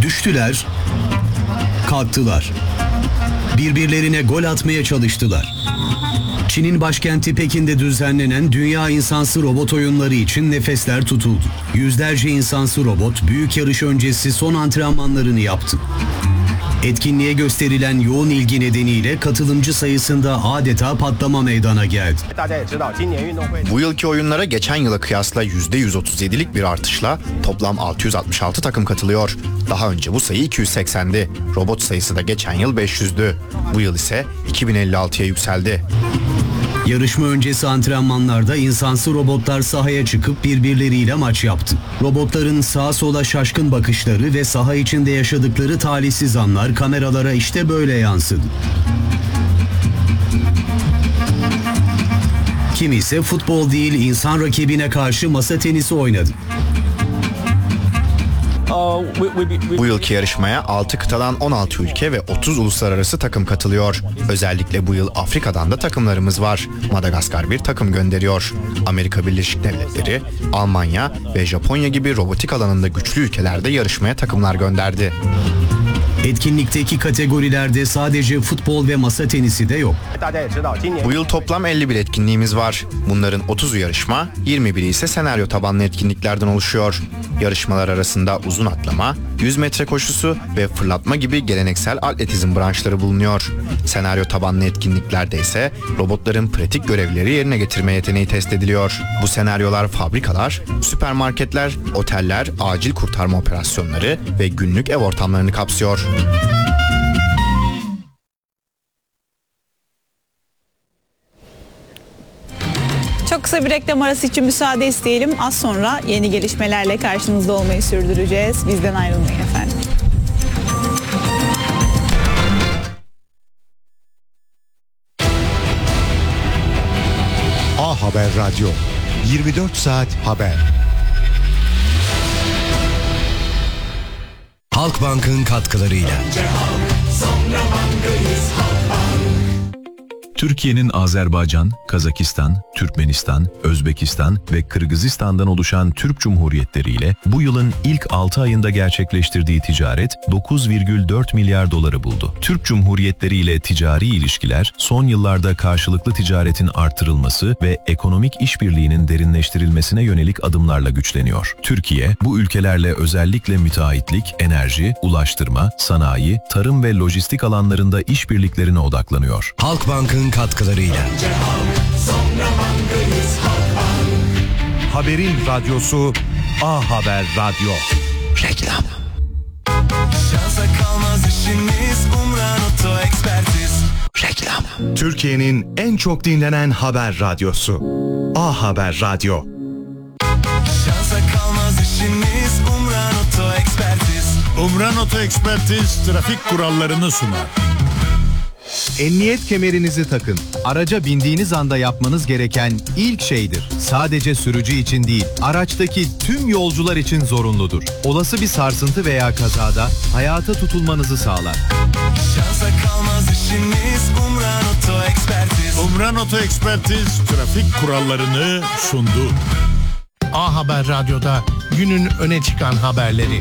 Düştüler, kalktılar. Birbirlerine gol atmaya çalıştılar. Çin'in başkenti Pekin'de düzenlenen Dünya İnsansı Robot Oyunları için nefesler tutuldu. Yüzlerce insansı robot büyük yarış öncesi son antrenmanlarını yaptı. Etkinliğe gösterilen yoğun ilgi nedeniyle katılımcı sayısında adeta patlama meydana geldi. Bu yılki oyunlara geçen yıla kıyasla %137'lik bir artışla toplam 666 takım katılıyor. Daha önce bu sayı 280'di. Robot sayısı da geçen yıl 500'dü. Bu yıl ise 2056'ya yükseldi. Yarışma öncesi antrenmanlarda insansı robotlar sahaya çıkıp birbirleriyle maç yaptı. Robotların sağa sola şaşkın bakışları ve saha içinde yaşadıkları talihsiz anlar kameralara işte böyle yansıdı. Kimi ise futbol değil insan rakibine karşı masa tenisi oynadı. Bu yılki yarışmaya 6 kıtadan 16 ülke ve 30 uluslararası takım katılıyor. Özellikle bu yıl Afrika'dan da takımlarımız var. Madagaskar bir takım gönderiyor. Amerika Birleşik Devletleri, Almanya ve Japonya gibi robotik alanında güçlü ülkelerde yarışmaya takımlar gönderdi. Etkinlikteki kategorilerde sadece futbol ve masa tenisi de yok. Bu yıl toplam 51 etkinliğimiz var. Bunların 30'u yarışma, 21'i ise senaryo tabanlı etkinliklerden oluşuyor. Yarışmalar arasında uzun atlama, 100 metre koşusu ve fırlatma gibi geleneksel atletizm branşları bulunuyor. Senaryo tabanlı etkinliklerde ise robotların pratik görevleri yerine getirme yeteneği test ediliyor. Bu senaryolar fabrikalar, süpermarketler, oteller, acil kurtarma operasyonları ve günlük ev ortamlarını kapsıyor. Çok kısa bir reklam arası için müsaade isteyelim. Az sonra yeni gelişmelerle karşınızda olmayı sürdüreceğiz. Bizden ayrılmayın efendim. A Haber Radyo, 24 saat haber. Halkbank'ın katkılarıyla. Türkiye'nin Azerbaycan, Kazakistan, Türkmenistan, Özbekistan ve Kırgızistan'dan oluşan Türk Cumhuriyetleri ile bu yılın ilk 6 ayında gerçekleştirdiği ticaret 9,4 milyar doları buldu. Türk Cumhuriyetleri ile ticari ilişkiler son yıllarda karşılıklı ticaretin artırılması ve ekonomik işbirliğinin derinleştirilmesine yönelik adımlarla güçleniyor. Türkiye, bu ülkelerle özellikle müteahhitlik, enerji, ulaştırma, sanayi, tarım ve lojistik alanlarında işbirliklerine odaklanıyor. Halkbank'ın katkılarıyla. Haberin radyosu A Haber Radyo. Reklam. Şansa kalmaz işimiz Umran Oto Ekspertiz. Reklam. Türkiye'nin en çok dinlenen haber radyosu A Haber Radyo. Şansa kalmaz işimiz Umran Oto Ekspertiz. Umran Oto Ekspertiz trafik kurallarını sunar. Emniyet kemerinizi takın. Araca bindiğiniz anda yapmanız gereken ilk şeydir. Sadece sürücü için değil, araçtaki tüm yolcular için zorunludur. Olası bir sarsıntı veya kazada hayata tutulmanızı sağlar. Şansa kalmaz işimiz Umran Oto Ekspertiz. Umran Oto Ekspertiz trafik kurallarını sundu. A Haber Radyo'da günün öne çıkan haberleri.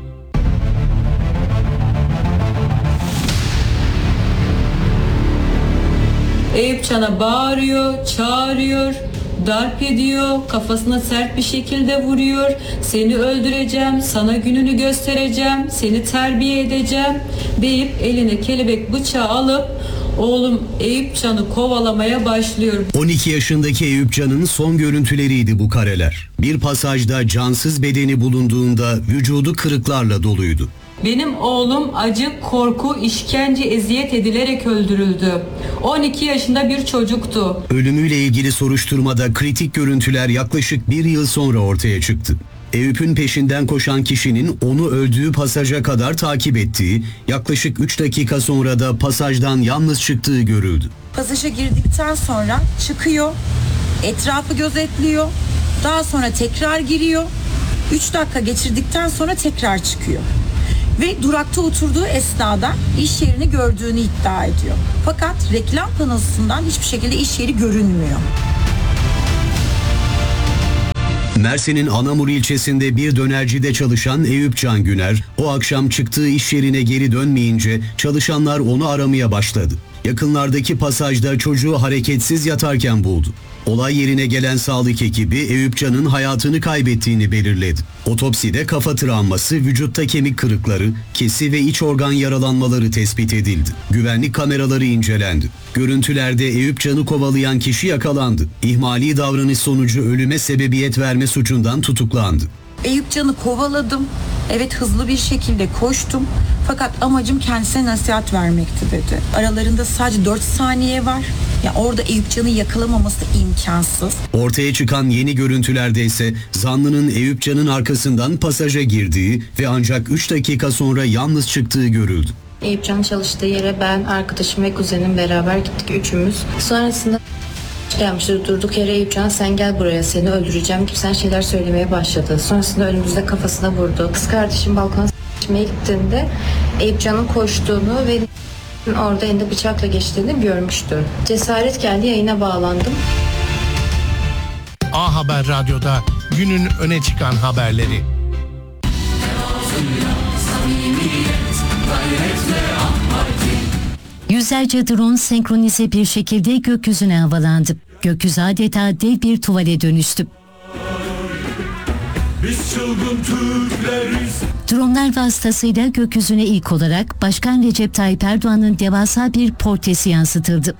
Eyüp Can'a bağırıyor, çağırıyor, darp ediyor, kafasına sert bir şekilde vuruyor. Seni öldüreceğim, sana gününü göstereceğim, seni terbiye edeceğim deyip eline kelebek bıçağı alıp oğlum Eyüp Can'ı kovalamaya başlıyor. 12 yaşındaki Eyüp Can'ın son görüntüleriydi bu kareler. Bir pasajda cansız bedeni bulunduğunda vücudu kırıklarla doluydu. Benim oğlum acı, korku, işkence, eziyet edilerek öldürüldü. 12 yaşında bir çocuktu. Ölümüyle ilgili soruşturmada kritik görüntüler yaklaşık 1 yıl sonra ortaya çıktı. Eyüp'ün peşinden koşan kişinin onu öldüğü pasaja kadar takip ettiği, yaklaşık 3 dakika sonra da pasajdan yalnız çıktığı görüldü. Pasaja girdikten sonra çıkıyor, etrafı gözetliyor, daha sonra tekrar giriyor, 3 dakika geçirdikten sonra tekrar çıkıyor. Ve durakta oturduğu esnada iş yerini gördüğünü iddia ediyor. Fakat reklam panosundan hiçbir şekilde iş yeri görünmüyor. Mersin'in Anamur ilçesinde bir dönercide çalışan Eyüp Can Güner, o akşam çıktığı iş yerine geri dönmeyince çalışanlar onu aramaya başladı. Yakınlardaki pasajda çocuğu hareketsiz yatarken buldu. Olay yerine gelen sağlık ekibi Eyüp Can'ın hayatını kaybettiğini belirledi. Otopside kafa travması, vücutta kemik kırıkları, kesi ve iç organ yaralanmaları tespit edildi. Güvenlik kameraları incelendi. Görüntülerde Eyüp Can'ı kovalayan kişi yakalandı. İhmali davranış sonucu ölüme sebebiyet verme suçundan tutuklandı. Eyüp Can'ı kovaladım. Evet, hızlı bir şekilde koştum. Fakat amacım kendisine nasihat vermekti dedi. Aralarında sadece 4 saniye var. Ya orada Eyüp Can'ı yakalamaması imkansız. Ortaya çıkan yeni görüntülerde ise zanlının Eyüp Can'ın arkasından pasaja girdiği ve ancak 3 dakika sonra yalnız çıktığı görüldü. Eyüp Can çalıştığı yere ben, arkadaşım ve kuzenim beraber gittik üçümüz. Sonrasında gelmişti, durduk yere Eyüp Can sen gel buraya, seni öldüreceğim gibi sen şeyler söylemeye başladı. Sonrasında önümüzde kafasına vurdu. Kız kardeşim balkona s**meye gittiğinde Eyüp Can'ın koştuğunu ve orada elinde bıçakla geçtiğini görmüştü. Cesaret geldi, yayına bağlandım. A Haber Radyo'da günün öne çıkan haberleri. Yüzlerce drone senkronize bir şekilde gökyüzüne havalandı. Gökyüzü adeta dev bir tuvale dönüştü. Biz çılgın Türkleriz. Dronlar vasıtasıyla gökyüzüne ilk olarak Başkan Recep Tayyip Erdoğan'ın devasa bir portresi yansıtıldı.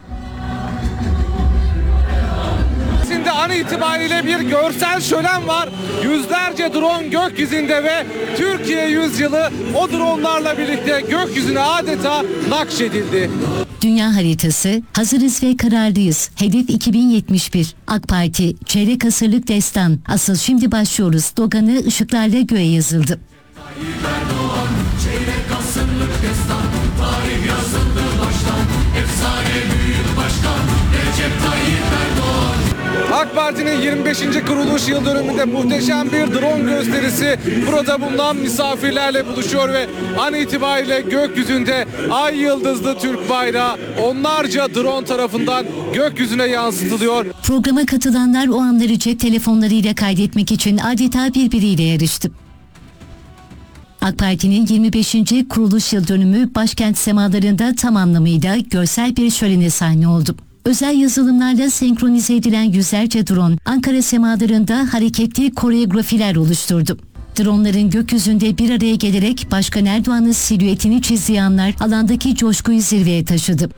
Şimdi an itibariyle bir görsel şölen var. Yüzlerce drone gökyüzünde ve Türkiye yüzyılı o dronlarla birlikte gökyüzüne adeta nakşedildi. Dünya haritası, hazırız ve kararlıyız. Hedef 2071. AK Parti, çeyrek asırlık destan. Asıl şimdi başlıyoruz. Sloganı ışıklarla göğe yazıldı. Çeyrek asırlık destan, tarih yazıldı baştan. Efsane büyük başkan Recep Tayyip Erdoğan. AK Parti'nin 25. kuruluş yıl dönümünde muhteşem bir drone gösterisi burada bulunan misafirlerle buluşuyor ve an itibariyle gökyüzünde ay yıldızlı Türk bayrağı onlarca drone tarafından gökyüzüne yansıtılıyor. Programa katılanlar o anları cep telefonlarıyla kaydetmek için adeta birbiriyle yarıştı. AK Parti'nin 25. kuruluş yıl dönümü başkent semalarında tam anlamıyla görsel bir şölene sahne oldu. Özel yazılımlarla senkronize edilen yüzlerce drone Ankara semalarında hareketli koreografiler oluşturdu. Dronların gökyüzünde bir araya gelerek Başkan Erdoğan'ın silüetini çizdiği anlar alandaki coşkuyu zirveye taşıdı.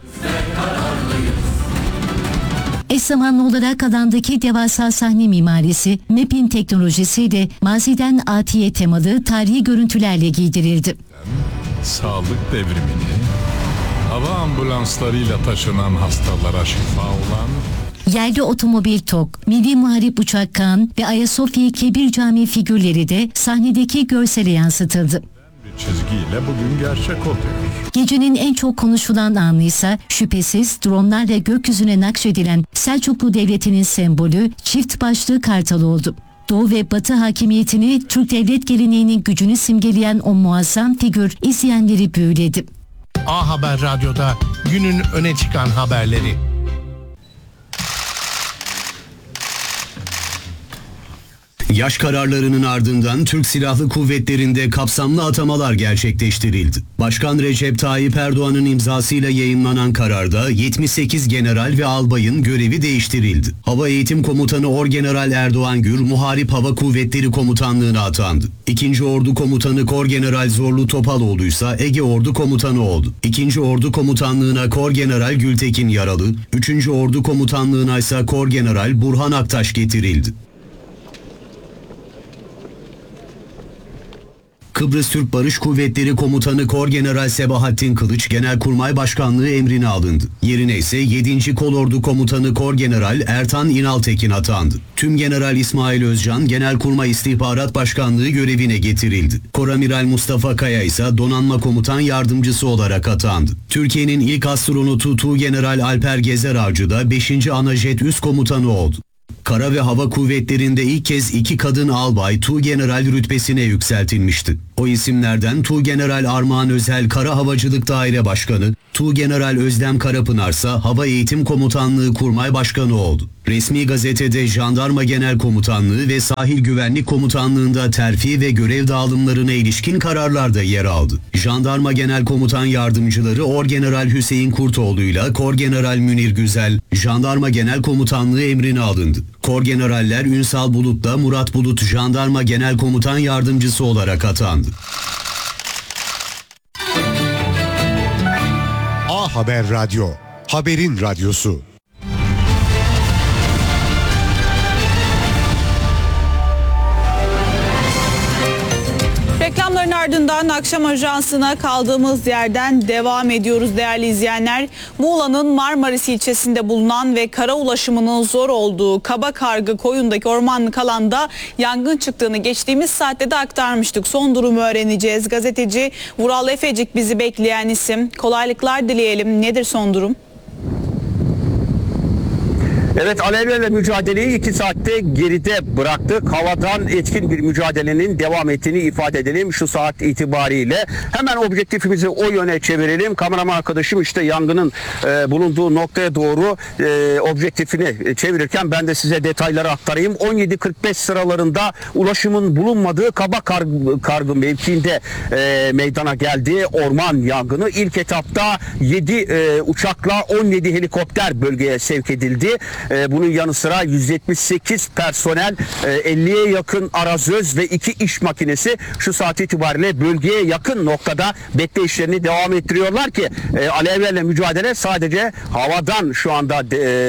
Eş zamanlı olarak alandaki devasa sahne mimarisi, mapping teknolojisiyle maziden atiye temalı tarihi görüntülerle giydirildi. Sağlık devrimini, hava ambulanslarıyla taşınan hastalara şifa olan yerli otomobil TOG, Milli Muharip Uçak Kaan ve Ayasofya Kebir Camii figürleri de sahnedeki görsele yansıtıldı. bir çizgiyle bugün gerçek oluyor. Gecenin en çok konuşulan anı ise şüphesiz dronlarla gökyüzüne nakşedilen Selçuklu Devleti'nin sembolü çift başlı kartal oldu. Doğu ve Batı hakimiyetini, Türk devlet geleneğinin gücünü simgeleyen o muazzam figür izleyenleri büyüledi. A Haber Radyo'da günün öne çıkan haberleri. Yaş kararlarının ardından Türk Silahlı Kuvvetleri'nde kapsamlı atamalar gerçekleştirildi. Başkan Recep Tayyip Erdoğan'ın imzasıyla yayımlanan kararda 78 general ve albayın görevi değiştirildi. Hava Eğitim Komutanı Orgeneral Erdoğan Gür, Muharip Hava Kuvvetleri Komutanlığı'na atandı. 2. Ordu Komutanı Korgeneral Zorlu Topaloğlu ise Ege Ordu Komutanı oldu. 2. Ordu Komutanlığı'na Korgeneral Gültekin Yaralı, 3. Ordu Komutanlığı'na ise Korgeneral Burhan Aktaş getirildi. Kıbrıs Türk Barış Kuvvetleri Komutanı Korgeneral Sebahattin Kılıç Genelkurmay Başkanlığı emrine alındı. Yerine ise 7. Kolordu Komutanı Korgeneral Ertan İnaltekin atandı. Tümgeneral İsmail Özcan Genelkurmay İstihbarat Başkanlığı görevine getirildi. Koramiral Mustafa Kaya ise Donanma Komutan Yardımcısı olarak atandı. Türkiye'nin ilk astronotu Tuğgeneral Alper Gezer Avcı da 5. Anajet Üst Komutanı oldu. Kara ve Hava Kuvvetleri'nde ilk kez 2 kadın albay Tuğgeneral rütbesine yükseltilmişti. O isimlerden Tuğgeneral Armağan Özel Kara Havacılık Daire Başkanı, Tuğgeneral Özlem Karapınar ise Hava Eğitim Komutanlığı Kurmay Başkanı oldu. Resmi gazetede Jandarma Genel Komutanlığı ve Sahil Güvenlik Komutanlığı'nda terfi ve görev dağılımlarına ilişkin kararlar da yer aldı. Jandarma Genel Komutan Yardımcıları Orgeneral Hüseyin Kurtoğlu ile Korgeneral Münir Güzel, Jandarma Genel Komutanlığı emrine alındı. Korgeneraller Ünsal Bulut'la Murat Bulut Jandarma Genel Komutan Yardımcısı olarak atandı. A Haber Radyo, haberin radyosu. Reklamların ardından akşam ajansına kaldığımız yerden devam ediyoruz değerli izleyenler. Muğla'nın Marmaris ilçesinde bulunan ve kara ulaşımının zor olduğu Kabakargı koyundaki ormanlık alanda yangın çıktığını geçtiğimiz saatte de aktarmıştık. Son durumu öğreneceğiz. Gazeteci Vural Efecik bizi bekleyen isim. Kolaylıklar dileyelim. Nedir son durum? Evet, alevlerle mücadeleyi 2 saatte geride bıraktık. Havadan etkin bir mücadelenin devam ettiğini ifade edelim şu saat itibariyle. Hemen objektifimizi o yöne çevirelim. Kameraman arkadaşım işte yangının bulunduğu noktaya doğru objektifini çevirirken ben de size detayları aktarayım. 17.45 sıralarında ulaşımın bulunmadığı Kabakargı mevkiinde meydana geldi orman yangını. İlk etapta 7 uçakla 17 helikopter bölgeye sevk edildi. Bunun yanı sıra 178 personel, 50'ye yakın arazöz ve 2 iş makinesi şu saat itibariyle bölgeye yakın noktada bekleyişlerini devam ettiriyorlar ki alevlerle mücadele sadece havadan şu anda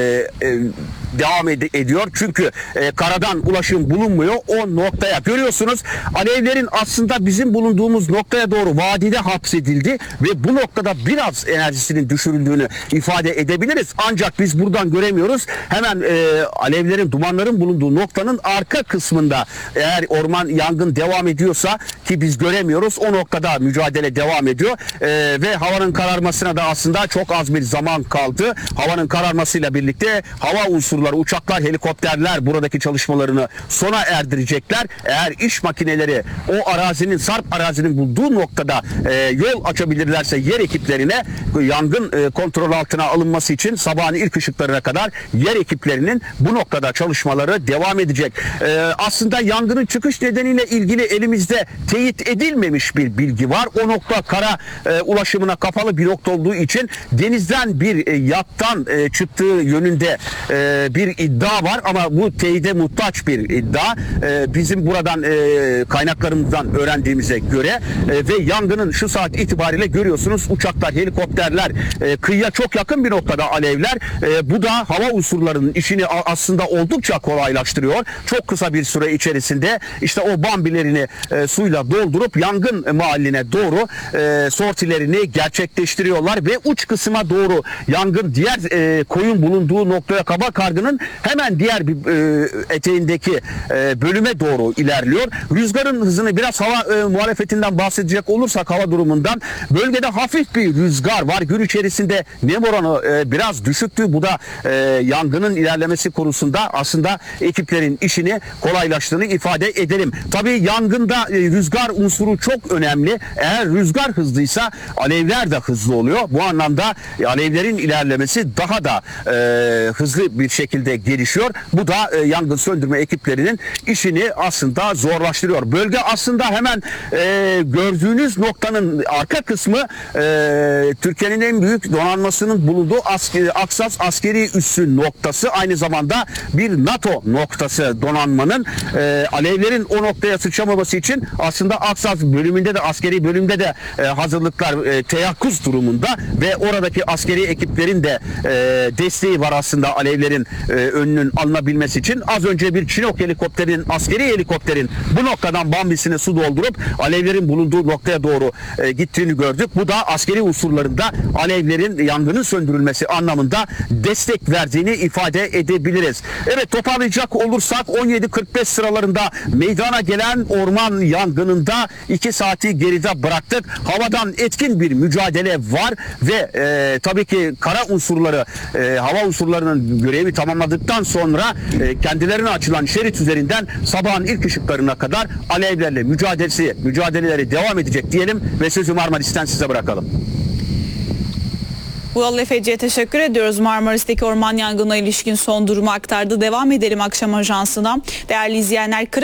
devam ediyor. Çünkü karadan ulaşım bulunmuyor o noktaya. Görüyorsunuz alevlerin aslında bizim bulunduğumuz noktaya doğru vadide hapsedildi ve bu noktada biraz enerjisinin düşürüldüğünü ifade edebiliriz. Ancak biz buradan göremiyoruz. Hemen alevlerin, dumanların bulunduğu noktanın arka kısmında eğer orman yangın devam ediyorsa ki biz göremiyoruz o noktada mücadele devam ediyor ve havanın kararmasına da aslında çok az bir zaman kaldı. Havanın kararmasıyla birlikte hava unsurları, uçaklar, helikopterler buradaki çalışmalarını sona erdirecekler. Eğer iş makineleri o arazinin, sarp arazinin bulduğu noktada yol açabilirlerse yer ekiplerine yangın kontrol altına alınması için sabahın ilk ışıklarına kadar yer ekiplerinin bu noktada çalışmaları devam edecek. Aslında yangının çıkış nedeniyle ilgili elimizde teyit edilmemiş bir bilgi var. O nokta kara ulaşımına kapalı bir nokta olduğu için denizden bir yattan çıktığı yönünde bir iddia var ama bu teyide muhtaç bir iddia. Bizim buradan kaynaklarımızdan öğrendiğimize göre ve yangının şu saat itibariyle görüyorsunuz uçaklar, helikopterler kıyıya çok yakın bir noktada alevler. Bu da hava unsurlarının işini aslında oldukça kolaylaştırıyor. Çok kısa bir süre içerisinde işte o bambilerini suyla doldurup yangın mahalline doğru sortilerini gerçekleştiriyorlar ve uç kısma doğru yangın diğer koyun bulunduğu noktaya Kabakargı'nın hemen diğer bir eteğindeki bölüme doğru ilerliyor. Rüzgarın hızını biraz hava muhalefetinden bahsedecek olursak hava durumundan bölgede hafif bir rüzgar var. Gün içerisinde nem oranı biraz düşüktü. Bu da yangının ilerlemesi konusunda aslında ekiplerin işini kolaylaştığını ifade edelim. Tabii yangında rüzgar unsuru çok önemli. Eğer rüzgar hızlıysa alevler de hızlı oluyor. Bu anlamda alevlerin ilerlemesi daha da hızlı bir şekilde gelişiyor. Bu da yangın söndürme ekiplerinin işini aslında zorlaştırıyor. Bölge aslında hemen gördüğünüz noktanın arka kısmı Türkiye'nin en büyük donanmasının bulunduğu Aksas askeri üssü noktası. Aynı zamanda bir NATO noktası donanmanın. Alevlerin o noktaya sıçramaması için aslında Aksas bölümünde de askeri bölümde de hazırlıklar teyakkuz durumunda ve oradaki askeri ekiplerin de desteği var aslında alevlerin önünün alınabilmesi için. Az önce bir Chinook helikopterin, askeri helikopterin bu noktadan bambisine su doldurup alevlerin bulunduğu noktaya doğru gittiğini gördük. Bu da askeri unsurlarında alevlerin yangının söndürülmesi anlamında destek verdiğini ifade edebiliriz. Evet, toparlayacak olursak 17.45 sıralarında meydana gelen orman yangınında 2 saati geride bıraktık. Havadan etkin bir mücadele var ve tabii ki kara unsurları, hava unsurlarının görevi tamamladıktan sonra kendilerine açılan şerit üzerinden sabahın ilk ışıklarına kadar alevlerle mücadeleleri devam edecek diyelim ve sözü Marmaris'ten size bırakalım. Vural Efeci'ye teşekkür ediyoruz. Marmaris'teki orman yangınına ilişkin son durumu aktardı. Devam edelim akşam ajansına. Değerli izleyenler,